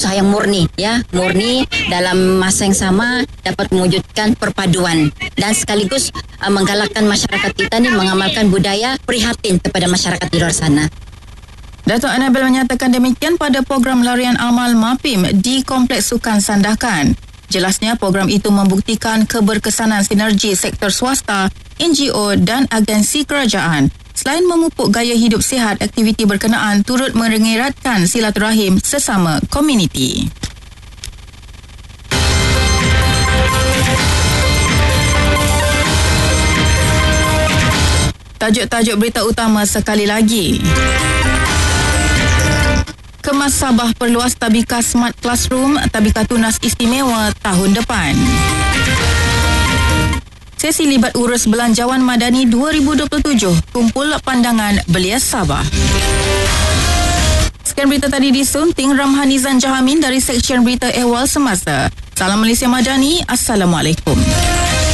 usaha yang murni, ya, murni dalam masa yang sama dapat mewujudkan perpaduan dan sekaligus menggalakkan masyarakat kita ni mengamalkan budaya prihatin kepada masyarakat di luar sana. Datuk Annabel menyatakan demikian pada program larian amal MAPIM di Kompleks Sukan Sandakan. Jelasnya program itu membuktikan keberkesanan sinergi sektor swasta, NGO dan agensi kerajaan. Selain memupuk gaya hidup sihat, aktiviti berkenaan turut mengeratkan silaturahim sesama komuniti. Tajuk-tajuk berita utama sekali lagi. Kemas Sabah perluas Tabika Smart Classroom, Tabika Tunas Istimewa tahun depan. Sesi libat urus belanjawan madani 2027, kumpul pandangan Belia Sabah. Sekian berita tadi disunting Ramhanizan Jahamin dari Seksyen Berita Ehwal Semasa. Salam Malaysia Madani, Assalamualaikum.